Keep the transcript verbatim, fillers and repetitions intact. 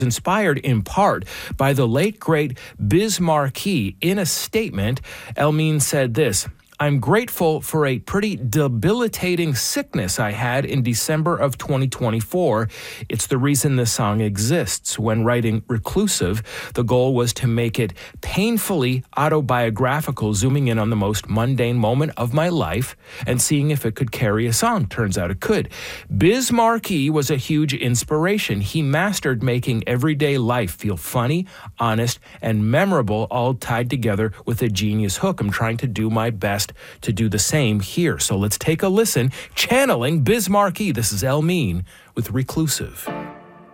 inspired in part by the late, great Biz Markie. In a statement, Elmine said this: "I'm grateful for a pretty debilitating sickness I had in December of twenty twenty-four. It's the reason this song exists. When writing Reclusive, the goal was to make it painfully autobiographical, zooming in on the most mundane moment of my life and seeing if it could carry a song. Turns out it could." Biz Markie was a huge inspiration. He mastered making everyday life feel funny, honest, and memorable, all tied together with a genius hook. I'm trying to do my best to do the same here. So let's take a listen. Channeling Biz Markie. This is Elmine with Reclusive.